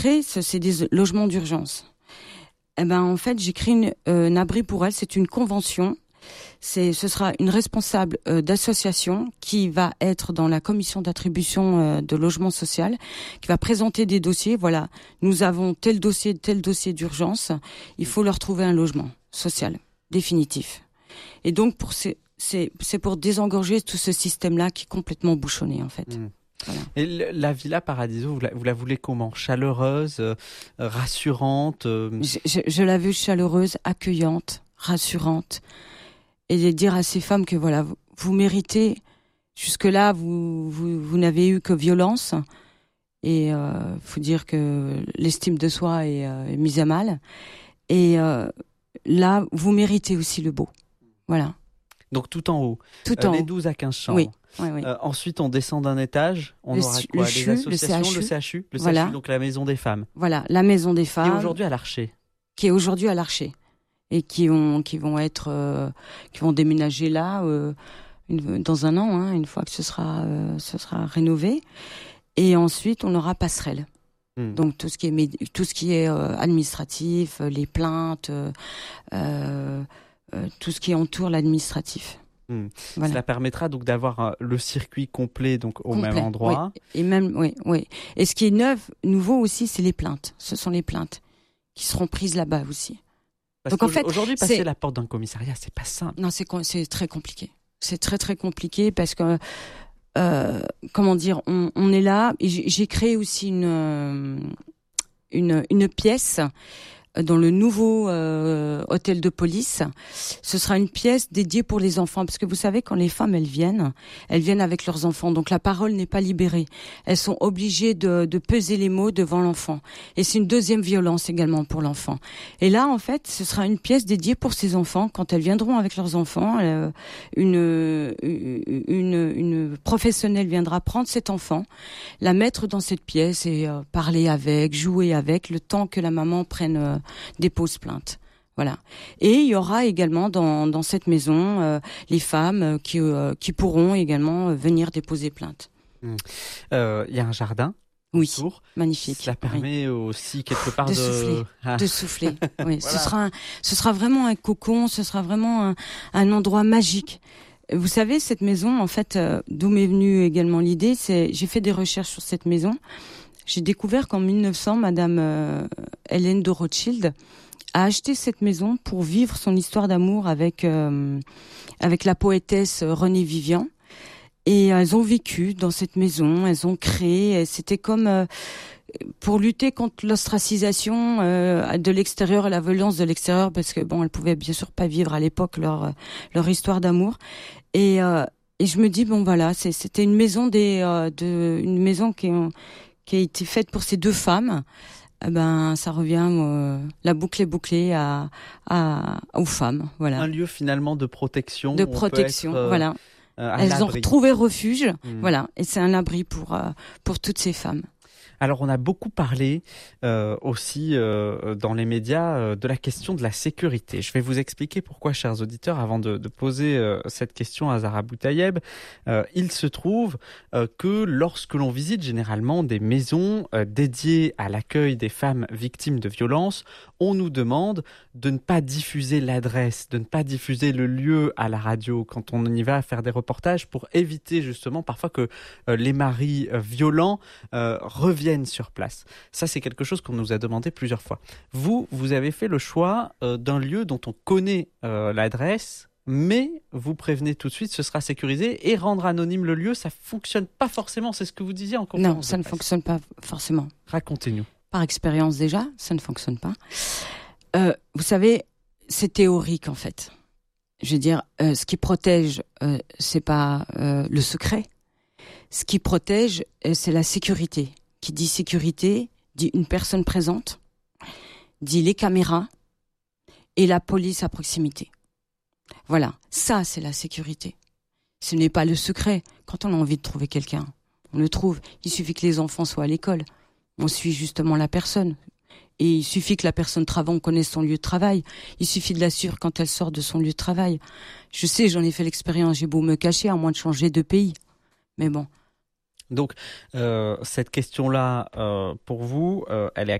c'est des logements d'urgence. Eh ben, en fait, j'ai créé un abri pour elles. C'est une convention. Ce sera une responsable d'association qui va être dans la commission d'attribution de logement social, qui va présenter des dossiers. Voilà, nous avons tel dossier d'urgence. Il faut leur trouver un logement social définitif. Et donc, c'est pour désengorger tout ce système-là qui est complètement bouchonné, en fait. Voilà. Et la Villa Paradiso, vous la voulez comment ? Chaleureuse, rassurante Je la veux chaleureuse, accueillante, rassurante. Et de dire à ces femmes que voilà, vous méritez. Jusque-là, vous n'avez eu que violence. Et faut dire que l'estime de soi est mise à mal. Et là, vous méritez aussi le beau. Voilà. Donc tout en haut. Tout en les haut. 12 à 15 chambres. Oui. Ensuite, on descend d'un étage. On aura quoi ? Les associations, le CHU, voilà. donc la maison des femmes. Voilà, la maison des femmes. Qui est aujourd'hui à l'Archer. Et qui vont déménager là dans un an, une fois que ce sera rénové. Et ensuite, on aura Passerelle. Donc tout ce qui est administratif, les plaintes, tout ce qui entoure l'administratif. Voilà. Cela permettra donc d'avoir le circuit complet donc au même endroit. Oui. Et même oui. Et ce qui est nouveau aussi, c'est les plaintes. Ce sont les plaintes qui seront prises là-bas aussi. Parce donc en fait, aujourd'hui, passer la porte d'un commissariat, c'est pas simple. Non, c'est très compliqué. C'est très très compliqué parce que comment dire, on est là. Et j'ai créé aussi une pièce dans le nouveau hôtel de police. Ce sera une pièce dédiée pour les enfants, parce que vous savez, quand les femmes elles viennent avec leurs enfants, donc la parole n'est pas libérée. Elles sont obligées de peser les mots devant l'enfant, et c'est une deuxième violence également pour l'enfant. Et là, en fait, ce sera une pièce dédiée pour ces enfants. Quand elles viendront avec leurs enfants, une professionnelle viendra prendre cet enfant, la mettre dans cette pièce et parler avec, jouer avec, le temps que la maman dépose plainte. Voilà. Et il y aura également dans cette maison les femmes qui pourront également venir déposer plainte. Il y a un jardin. Oui, autour. Magnifique. Ça permet aussi quelque part de souffler. Oui, voilà. Ce sera vraiment un cocon, ce sera vraiment un endroit magique. Vous savez, cette maison, en fait, d'où m'est venue également l'idée, j'ai fait des recherches sur cette maison. J'ai découvert qu'en 1900, Madame Hélène de Rothschild a acheté cette maison pour vivre son histoire d'amour avec la poétesse Renée Vivian. Et elles ont vécu dans cette maison, elles ont créé. C'était comme pour lutter contre l'ostracisation de l'extérieur et la violence de l'extérieur, parce que elles pouvaient bien sûr pas vivre à l'époque leur histoire d'amour. Et je me dis c'était une maison une maison qui a été faite pour ces deux femmes. Ça revient, la boucle est bouclée aux femmes. Voilà. Un lieu finalement de protection. Voilà. Elles ont retrouvé refuge. Voilà. Et c'est un abri pour toutes ces femmes. Alors, on a beaucoup parlé aussi dans les médias de la question de la sécurité. Je vais vous expliquer pourquoi, chers auditeurs, avant de poser cette question à Zahra Boutayeb. Il se trouve que lorsque l'on visite généralement des maisons dédiées à l'accueil des femmes victimes de violences, on nous demande de ne pas diffuser l'adresse, de ne pas diffuser le lieu à la radio quand on y va faire des reportages, pour éviter justement parfois que les maris violents reviennent sur place. Ça, c'est quelque chose qu'on nous a demandé plusieurs fois. Vous avez fait le choix d'un lieu dont on connaît l'adresse, mais vous prévenez tout de suite, ce sera sécurisé, et rendre anonyme le lieu, ça ne fonctionne pas forcément. C'est ce que vous disiez en conférence. Non, ça ne fonctionne pas forcément. Racontez-nous. Par expérience déjà, ça ne fonctionne pas. Vous savez, c'est théorique en fait. Je veux dire, ce qui protège, c'est pas le secret. Ce qui protège, c'est la sécurité. Qui dit sécurité, dit une personne présente, dit les caméras et la police à proximité. Voilà, ça c'est la sécurité. Ce n'est pas le secret. Quand on a envie de trouver quelqu'un, on le trouve. Il suffit que les enfants soient à l'école. On suit justement la personne. Et il suffit que la personne travaille, on connaisse son lieu de travail. Il suffit de la suivre quand elle sort de son lieu de travail. Je sais, j'en ai fait l'expérience, j'ai beau me cacher, à moins de changer de pays. Mais bon. Donc cette question-là, pour vous, elle est